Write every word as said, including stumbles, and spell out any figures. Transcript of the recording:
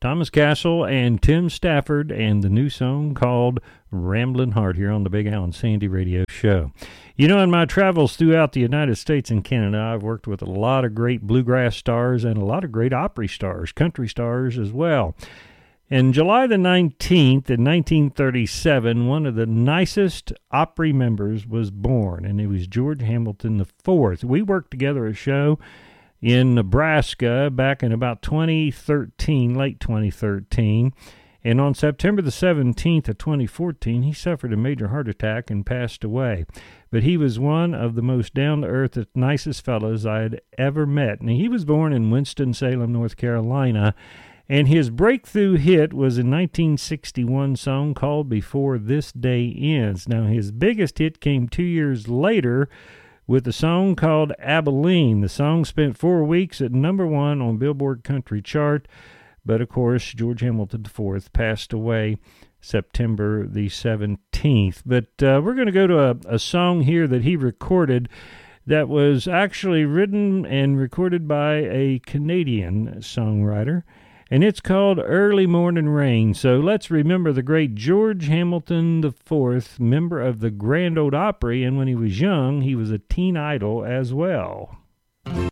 Thomas Castle and Tim Stafford, and the new song called Ramblin' Heart here on the Big Al and Sandy Radio Show. You know, in my travels throughout the United States and Canada, I've worked with a lot of great bluegrass stars and a lot of great Opry stars, country stars as well. And July the nineteenth in nineteen thirty-seven, one of the nicest Opry members was born, and it was George Hamilton the fourth. We worked together a show in Nebraska back in about twenty thirteen, late twenty thirteen. And on September the seventeenth of twenty fourteen, he suffered a major heart attack and passed away. But he was one of the most down-to-earth, nicest fellows I had ever met. And he was born in Winston-Salem, North Carolina. And his breakthrough hit was a nineteen sixty-one song called Before This Day Ends. Now, his biggest hit came two years later with a song called Abilene. The song spent four weeks at number one on Billboard Country Chart. But, of course, George Hamilton the fourth passed away September the seventeenth. But uh, we're going to go to a, a song here that he recorded that was actually written and recorded by a Canadian songwriter. And it's called Early Morning Rain. So let's remember the great George Hamilton the fourth, member of the Grand Ole Opry. And when he was young, he was a teen idol as well.